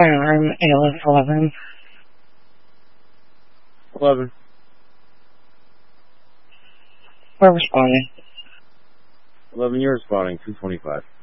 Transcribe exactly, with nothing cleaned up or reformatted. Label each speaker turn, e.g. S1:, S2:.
S1: Firearm A L S eleven.
S2: eleven.
S1: We're responding.
S2: eleven, you're responding. two twenty-five.